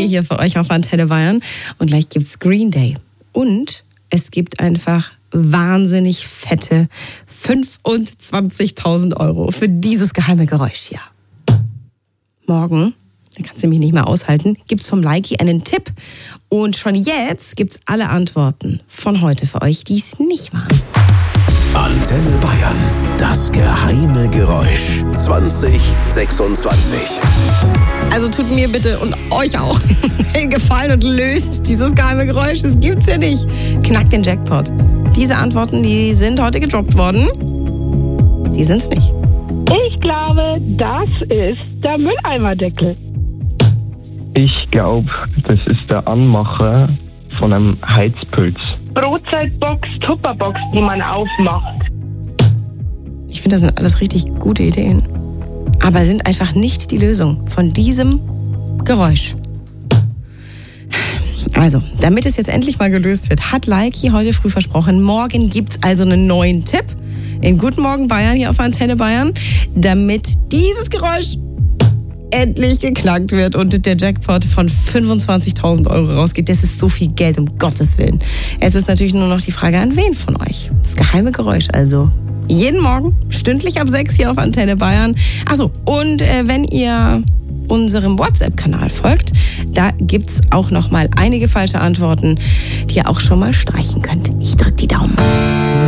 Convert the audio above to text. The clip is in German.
hier für euch auf Antenne Bayern. Und gleich gibt's Green Day. Und es gibt einfach wahnsinnig fette 25.000 Euro für dieses geheime Geräusch hier. Morgen, da kannst du mich nicht mehr aushalten, gibt's vom Likey einen Tipp. Und schon jetzt gibt's alle Antworten von heute für euch, die es nicht waren. Antenne Bayern, das geheime Geräusch 2026. Also tut mir bitte und euch auch den Gefallen und löst dieses geheime Geräusch. Das gibt's ja nicht. Knackt den Jackpot. Diese Antworten, die sind heute gedroppt worden. Die sind's nicht. Ich glaube, das ist der Mülleimerdeckel. Ich glaube, das ist der Anmacher von einem Heizpilz. Brotzeitbox, Tupperbox, die man aufmacht. Ich finde, das sind alles richtig gute Ideen. Aber sind einfach nicht die Lösung von diesem Geräusch. Also, damit es jetzt endlich mal gelöst wird, hat Likey heute früh versprochen, morgen gibt's also einen neuen Tipp in Guten Morgen Bayern hier auf Antenne Bayern, damit dieses Geräusch endlich geknackt wird und der Jackpot von 25.000 Euro rausgeht. Das ist so viel Geld, um Gottes Willen. Jetzt ist natürlich nur noch die Frage, an wen von euch? Das geheime Geräusch also. Jeden Morgen, stündlich ab 6 hier auf Antenne Bayern. Achso, und wenn ihr unserem WhatsApp-Kanal folgt, da gibt's auch noch mal einige falsche Antworten, die ihr auch schon mal streichen könnt. Ich drück die Daumen.